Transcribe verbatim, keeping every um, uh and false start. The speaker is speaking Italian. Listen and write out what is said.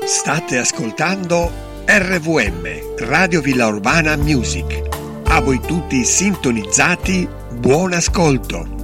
State ascoltando R V M, Radio Villa Urbana Music. A voi tutti sintonizzati, buon ascolto.